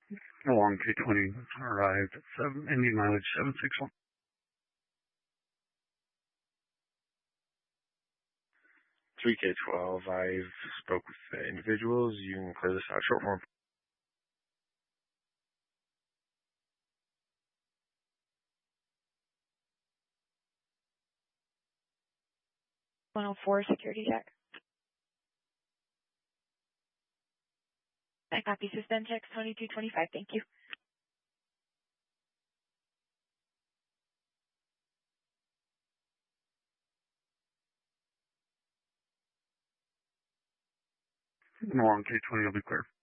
Along K20 arrived at Indian mileage 761. 3K12, I've spoke with individuals. You can clear this out. Short form. 104 security check. I copy suspend checks 2225. Thank you. Along K20 will be clear.